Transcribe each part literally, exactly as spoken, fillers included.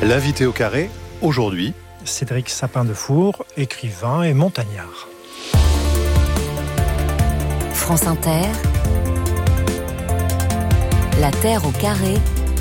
L'invité au carré, aujourd'hui, Cédric Sapin-Defour, écrivain et montagnard. France Inter, La Terre au carré,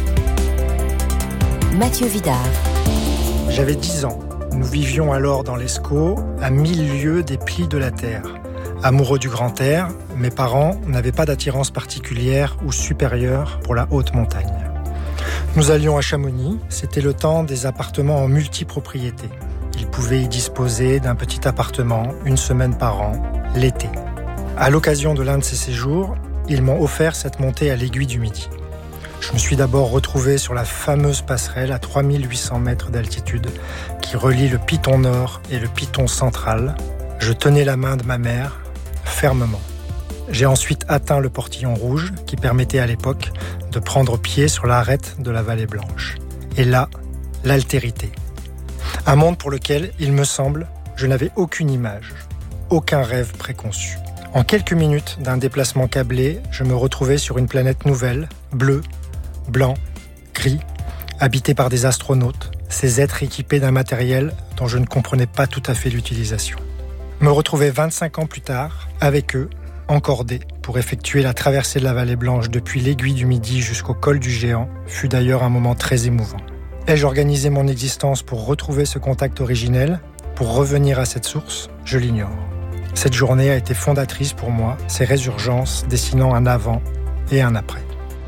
Mathieu Vidard. J'avais dix ans. Nous vivions alors dans l'Escaut, à mille lieues des plis de la Terre. Amoureux du grand air, mes parents n'avaient pas d'attirance particulière ou supérieure pour la haute montagne. Nous allions à Chamonix, c'était le temps des appartements en multipropriété. Ils pouvaient y disposer d'un petit appartement, une semaine par an, l'été. À l'occasion de l'un de ces séjours, ils m'ont offert cette montée à l'aiguille du Midi. Je me suis d'abord retrouvé sur la fameuse passerelle à trois mille huit cents mètres d'altitude qui relie le Piton Nord et le Piton Central. Je tenais la main de ma mère, fermement. J'ai ensuite atteint le portillon rouge qui permettait à l'époque de prendre pied sur l'arête de la Vallée Blanche. Et là, l'altérité. Un monde pour lequel, il me semble, je n'avais aucune image, aucun rêve préconçu. En quelques minutes d'un déplacement câblé, je me retrouvais sur une planète nouvelle, bleue, blanc, gris, habitée par des astronautes, ces êtres équipés d'un matériel dont je ne comprenais pas tout à fait l'utilisation. Me retrouver vingt-cinq ans plus tard, avec eux, encordé pour effectuer la traversée de la Vallée Blanche depuis l'aiguille du Midi jusqu'au col du Géant fut d'ailleurs un moment très émouvant. Ai-je organisé mon existence pour retrouver ce contact originel, pour revenir à cette source ? Je l'ignore. Cette journée a été fondatrice pour moi, ces résurgences dessinant un avant et un après.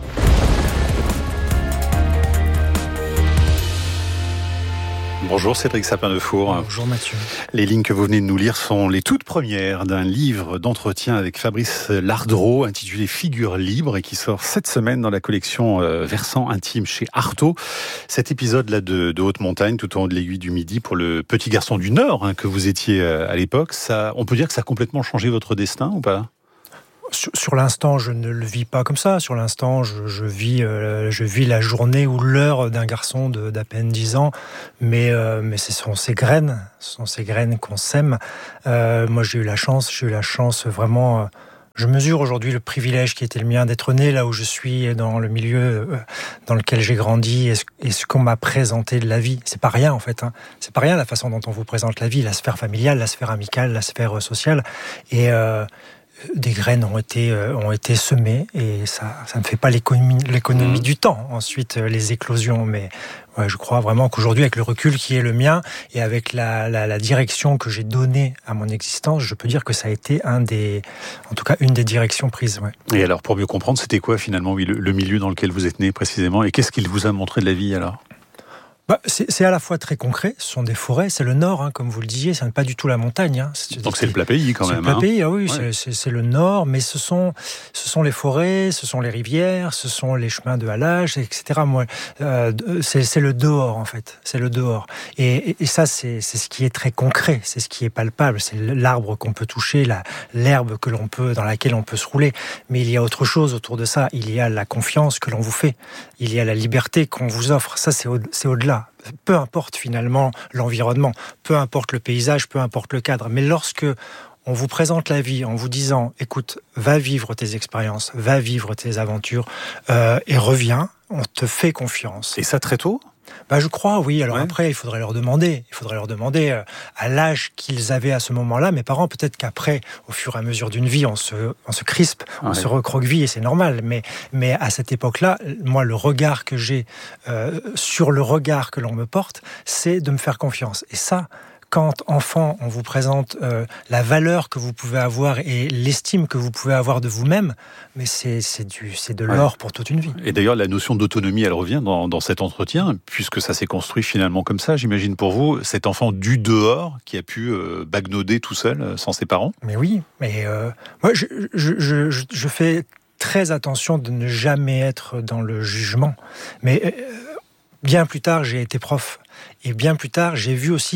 Bonjour Cédric Sapin-Defour. Bonjour Mathieu. Les lignes que vous venez de nous lire sont les toutes premières d'un livre d'entretien avec Fabrice Lardreau intitulé Figures libres et qui sort cette semaine dans la collection euh, Versant intime chez Artaud. Cet épisode-là de, de haute montagne tout en haut de l'aiguille du Midi pour le petit garçon du Nord hein, que vous étiez euh, à l'époque, ça, on peut dire que ça a complètement changé votre destin ou pas ? Sur, sur l'instant, je ne le vis pas comme ça. Sur l'instant, je, je, vis, euh, je vis la journée ou l'heure d'un garçon de, d'à peine dix ans. Mais, euh, mais ce sont ces graines, ce sont ces graines qu'on sème. Euh, moi, j'ai eu la chance, j'ai eu la chance vraiment... Euh, je mesure aujourd'hui le privilège qui était le mien d'être né là où je suis, dans le milieu euh, dans lequel j'ai grandi et ce, et ce qu'on m'a présenté de la vie. C'est pas rien en fait. Hein. C'est pas rien la façon dont on vous présente la vie, la sphère familiale, la sphère amicale, la sphère sociale. Et... Euh, des graines ont été, euh, ont été semées et ça ça ne fait pas l'économie, l'économie mmh. du temps. Ensuite, euh, les éclosions. Mais ouais, je crois vraiment qu'aujourd'hui, avec le recul qui est le mien et avec la, la, la direction que j'ai donnée à mon existence, je peux dire que ça a été un des, en tout cas, une des directions prises. Ouais. Et alors, pour mieux comprendre, c'était quoi finalement oui, le, le milieu dans lequel vous êtes né précisément et qu'est-ce qu'il vous a montré de la vie alors ? Bah, c'est, c'est à la fois très concret, ce sont des forêts, c'est le nord, hein, comme vous le disiez, ce n'est pas du tout la montagne. Hein. C'est, Donc c'est le plat pays quand c'est même. C'est le plat hein. pays, ah oui, ouais. c'est, c'est, c'est le nord, mais ce sont, ce sont les forêts, ce sont les rivières, ce sont les chemins de halage, et cetera. Moi, euh, c'est, c'est le dehors en fait, c'est le dehors. Et, et, et ça, c'est, c'est ce qui est très concret, c'est ce qui est palpable, c'est l'arbre qu'on peut toucher, la, l'herbe que l'on peut, dans laquelle on peut se rouler. Mais il y a autre chose autour de ça, il y a la confiance que l'on vous fait, il y a la liberté qu'on vous offre, ça c'est, au, c'est au-delà. Peu importe finalement l'environnement, peu importe le paysage, peu importe le cadre. Mais lorsque on vous présente la vie en vous disant « Écoute, va vivre tes expériences, va vivre tes aventures euh, et reviens, on te fait confiance. » Et ça très tôt ? Bah, je crois, oui. Alors ouais. après, il faudrait leur demander. Il faudrait leur demander euh, à l'âge qu'ils avaient à ce moment-là. Mes parents, peut-être qu'après, au fur et à mesure d'une vie, on se, on se crispe, on ouais. se recroqueville et c'est normal. Mais, mais à cette époque-là, moi, le regard que j'ai euh, sur le regard que l'on me porte, c'est de me faire confiance. Et ça, quand, enfant, on vous présente euh, la valeur que vous pouvez avoir et l'estime que vous pouvez avoir de vous-même, mais c'est, c'est, du, c'est de l'or ouais. pour toute une vie. Et d'ailleurs, la notion d'autonomie, elle revient dans, dans cet entretien, puisque ça s'est construit finalement comme ça, j'imagine pour vous, cet enfant du dehors qui a pu euh, bagnoder tout seul, euh, sans ses parents. Mais oui, mais euh, moi, je, je, je, je, je fais très attention de ne jamais être dans le jugement. Mais euh, bien plus tard, j'ai été prof. Et bien plus tard, j'ai vu aussi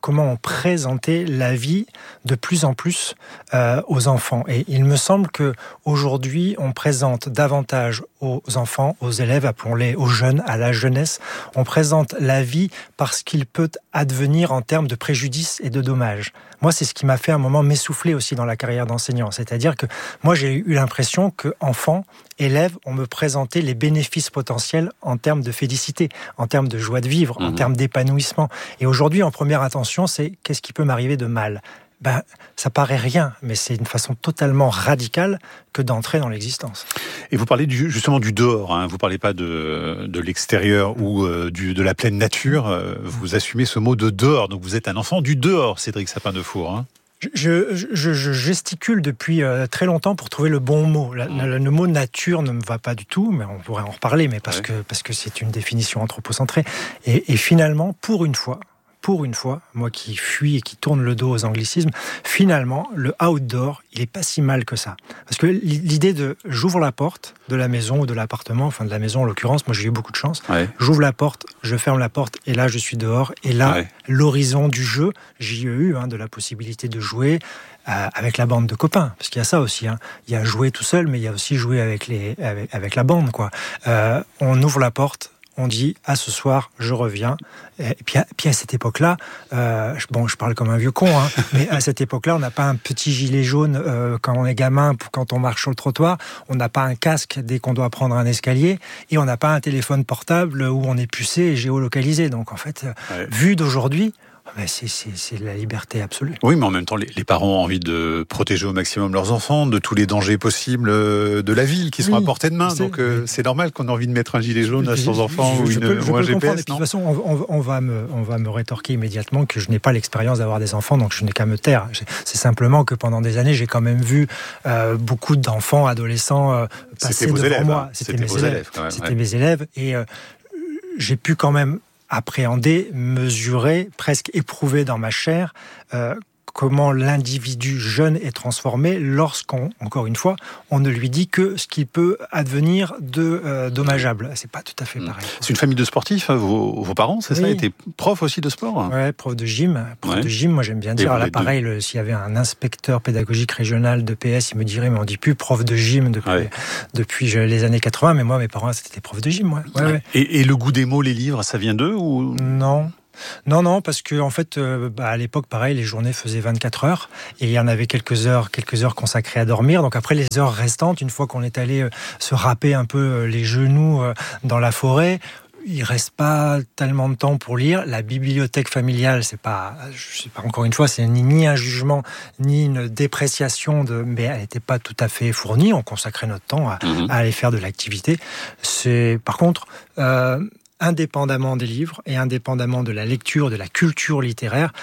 comment on présentait la vie de plus en plus euh, aux enfants. Et il me semble que aujourd'hui, on présente davantage aux enfants, aux élèves, appelons-les aux jeunes, à la jeunesse, on présente la vie parce qu'il peut advenir en termes de préjudices et de dommages. Moi, c'est ce qui m'a fait à un moment m'essouffler aussi dans la carrière d'enseignant. C'est-à-dire que moi, j'ai eu l'impression qu'enfant, élève, on me présentait les bénéfices potentiels en termes de félicité, en termes de joie de vivre, mmh. en termes d'épanouissement. Et aujourd'hui, en première intention, c'est qu'est-ce qui peut m'arriver de mal ? Ben, ça paraît rien, mais c'est une façon totalement radicale que d'entrer dans l'existence. Et vous parlez du, justement du dehors, hein. Vous ne parlez pas de, de l'extérieur ou euh, du, de la pleine nature, euh, vous assumez ce mot de dehors, donc vous êtes un enfant du dehors, Cédric Sapin-Defour. Hein. Je, je, je gesticule depuis euh, très longtemps pour trouver le bon mot. La, la, le mot nature ne me va pas du tout, mais on pourrait en reparler, mais parce, ouais. que, parce que c'est une définition anthropocentrée. Et, et finalement, pour une fois, Pour une fois, moi qui fuis et qui tourne le dos aux anglicismes, finalement, le outdoor, il est pas si mal que ça. Parce que l'idée de j'ouvre la porte de la maison ou de l'appartement, enfin de la maison en l'occurrence, moi j'ai eu beaucoup de chance, ouais. j'ouvre la porte, je ferme la porte et là je suis dehors. Et là, ouais. l'horizon du jeu, j'y ai eu hein, de la possibilité de jouer euh, avec la bande de copains. Parce qu'il y a ça aussi, hein. Il y a jouer tout seul, mais il y a aussi jouer avec, les, avec, avec la bande, quoi. Euh, on ouvre la porte, on dit « à ce soir, je reviens ». Et puis à, puis à cette époque-là, euh, bon, je parle comme un vieux con, hein, mais à cette époque-là, on n'a pas un petit gilet jaune euh, quand on est gamin, quand on marche sur le trottoir, on n'a pas un casque dès qu'on doit prendre un escalier, et on n'a pas un téléphone portable où on est pucé et géolocalisé. Donc en fait, ouais. vu d'aujourd'hui, ben c'est, c'est, c'est la liberté absolue. Oui, mais en même temps, les, les parents ont envie de protéger au maximum leurs enfants de tous les dangers possibles de la ville qui sont oui, à portée de main. Donc euh, c'est normal qu'on ait envie de mettre un gilet jaune à son enfant je, ou, une, peux, ou un G P S. De toute façon, on, on, va me, on va me rétorquer immédiatement que je n'ai pas l'expérience d'avoir des enfants, donc je n'ai qu'à me taire. C'est simplement que pendant des années, j'ai quand même vu euh, beaucoup d'enfants, adolescents euh, passer devant élèves, moi. Hein. C'était, C'était mes vos élèves. élèves quand même, C'était ouais. mes élèves. Et euh, j'ai pu quand même appréhender, mesurer, presque éprouver dans ma chair euh, comment l'individu jeune est transformé lorsqu'on, encore une fois, on ne lui dit que ce qui peut advenir de euh, dommageable. C'est pas tout à fait pareil. C'est une famille de sportifs, vos, vos parents, c'est oui. ça, étaient profs aussi de sport? Ouais, prof de gym. Prof ouais. de gym, moi j'aime bien dire. Là, pareil, le, s'il y avait un inspecteur pédagogique régional de P S, il me dirait, mais on dit plus prof de gym depuis, ouais. depuis les années quatre-vingts, mais moi, mes parents, c'était des profs de gym. Ouais. Ouais, ouais. Et, et le goût des mots, les livres, ça vient d'eux ou... Non. Non, non, parce que en fait, euh, bah, à l'époque, pareil, les journées faisaient vingt-quatre heures et il y en avait quelques heures, quelques heures consacrées à dormir. Donc après, les heures restantes, une fois qu'on est allé euh, se râper un peu euh, les genoux euh, dans la forêt, il reste pas tellement de temps pour lire. La bibliothèque familiale, c'est pas, je sais pas, encore une fois, c'est ni, ni un jugement, ni une dépréciation de, mais elle n'était pas tout à fait fournie. On consacrait notre temps à, mmh. à aller faire de l'activité. C'est, par contre, euh, indépendamment des livres et indépendamment de la lecture, de la culture littéraire,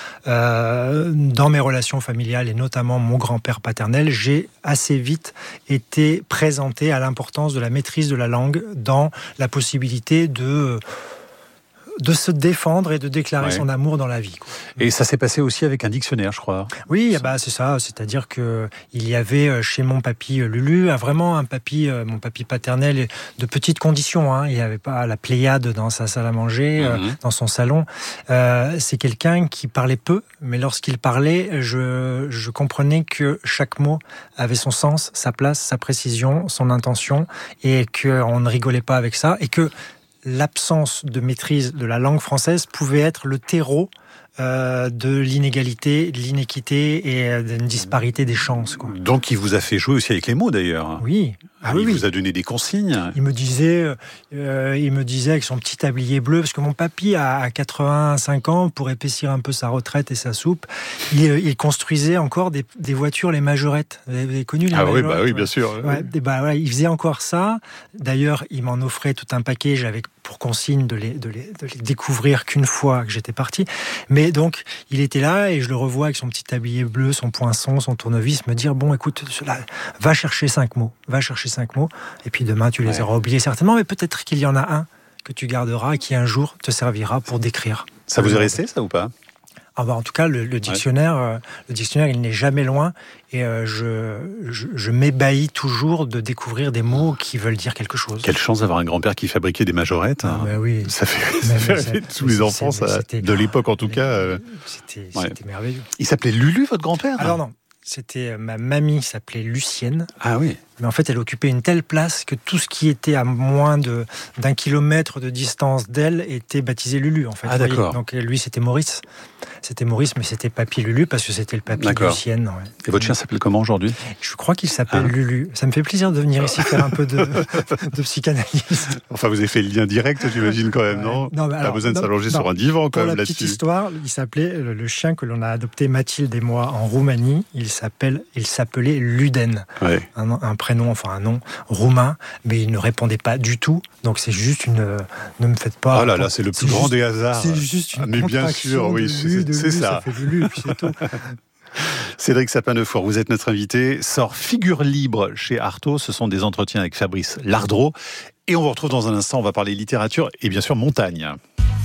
euh, dans mes relations familiales et notamment mon grand-père paternel, j'ai assez vite été présenté à l'importance de la maîtrise de la langue dans la possibilité de... de se défendre et de déclarer ouais. son amour dans la vie. Quoi. Et ça s'est passé aussi avec un dictionnaire, je crois. Oui, bah c'est ça. C'est-à-dire que il y avait chez mon papy Lulu, vraiment un papy, mon papy paternel de petites conditions. Hein. Il n'y avait pas la Pléiade dans sa salle à manger, mm-hmm. euh, dans son salon. Euh, c'est quelqu'un qui parlait peu, mais lorsqu'il parlait, je, je comprenais que chaque mot avait son sens, sa place, sa précision, son intention, et qu'on ne rigolait pas avec ça, et que l'absence de maîtrise de la langue française pouvait être le terreau euh, de l'inégalité, de l'inéquité et d'une disparité des chances. Quoi. Donc il vous a fait jouer aussi avec les mots d'ailleurs. Oui. Ah, oui, il oui. vous a donné des consignes. Il me disait, euh, il me disait avec son petit tablier bleu, parce que mon papy a quatre-vingt-cinq ans, pour épaissir un peu sa retraite et sa soupe, il, il construisait encore des, des voitures, les majorettes. Vous avez connu les ah majorettes? Ah oui, bah oui, bien sûr. Ouais, et bah, ouais, il faisait encore ça. D'ailleurs, il m'en offrait tout un paquet. J'avais pour consigne de les, de les, de les découvrir qu'une fois que j'étais parti. Mais donc, il était là et je le revois avec son petit tablier bleu, son poinçon, son tournevis, me dire, bon, écoute, là, va chercher cinq mots, va chercher cinq mots, et puis demain tu les ouais. auras oubliés certainement, mais peut-être qu'il y en a un que tu garderas et qui un jour te servira pour décrire. Ça vous est resté, ça, ou pas ? Ah bah en tout cas, le, le dictionnaire, ouais. euh, le dictionnaire, il n'est jamais loin, et euh, je, je, je m'ébahis toujours de découvrir des mots qui veulent dire quelque chose. Quelle chance d'avoir un grand-père qui fabriquait des majorettes. Ah, hein. bah oui. Ça fait, ça fait rêver tous les enfants, ça, de l'époque en tout cas. Euh... C'était, ouais. c'était merveilleux. Il s'appelait Lulu, votre grand-père? Alors non. C'était ma mamie, s'appelait Lucienne. Ah oui. Mais en fait, elle occupait une telle place que tout ce qui était à moins de, d'un kilomètre de distance d'elle était baptisé Lulu, en fait. Ah d'accord. Donc lui, c'était Maurice. C'était Maurice, mais c'était Papy Lulu parce que c'était le papy d'accord. de Lucienne. Ouais. Et votre chien s'appelle comment aujourd'hui? Je crois qu'il s'appelle ah. Lulu. Ça me fait plaisir de venir ici faire un peu de, de psychanalyse. Enfin, vous avez fait le lien direct, j'imagine quand même, ouais. non, non Pas alors, besoin de non, s'allonger non. sur un divan quand Pour même la là-dessus. Petite histoire, il s'appelait le, le chien que l'on a adopté, Mathilde et moi, en Roumanie. Il s'appelle, il s'appelait Luden. Ouais. Un, un prénom, enfin un nom roumain, mais il ne répondait pas du tout. Donc c'est juste une. Euh, ne me faites pas. Oh là là, c'est le plus c'est grand juste, des hasards. C'est juste une. Ah, mais bien sûr, oui, c'est, c'est, c'est ça. Ça fait Lulu, et puis c'est tout. Cédric Sapin-Defour, vous êtes notre invité. Sort Figure libre chez Artaud. Ce sont des entretiens avec Fabrice Lardreau. Et on vous retrouve dans un instant. On va parler littérature et bien sûr montagne.